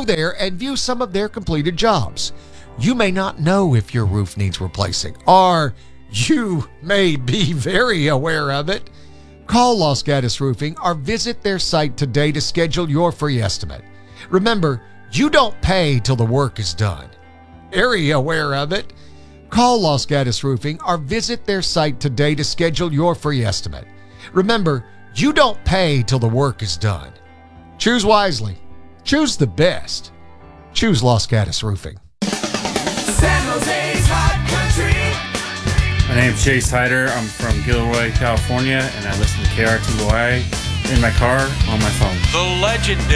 Go there and view some of their completed jobs. You may not know if your roof needs replacing, or you may be very aware of it. Call Los Gatos Roofing or visit their site today to schedule your free estimate. Remember, you don't pay till the work is done. Very aware of it? Call Los Gatos Roofing or visit their site today to schedule your free estimate. Remember, you don't pay till the work is done. Choose wisely. Choose the best. Choose Los Gatos Roofing. San Jose's Hot Country. My name's Chase Hyder. I'm from Gilroy, California, and I listen to KRTY in my car on my phone. The legendary